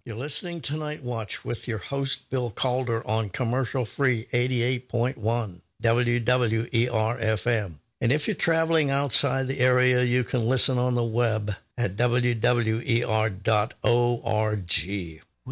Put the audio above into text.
You're listening to Night Watch with your host, Bill Calder, on commercial free 88.1 WWER FM. And if you're traveling outside the area, you can listen on the web at wwer.org.